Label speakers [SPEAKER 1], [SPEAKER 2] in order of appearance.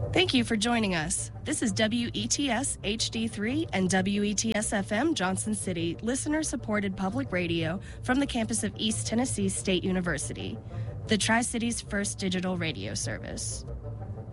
[SPEAKER 1] Thank you for joining us. This is WETS HD3 and WETS FM Johnson City, listener-supported public radio from the campus of East Tennessee State University, the Tri-City's first digital radio service.